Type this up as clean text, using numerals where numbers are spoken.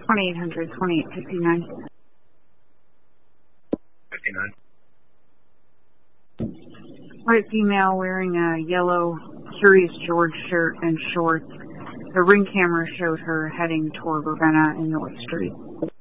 2800, 2859. 59. White female wearing a yellow Curious George shirt and shorts. The ring camera showed her heading toward Ravenna and North Street.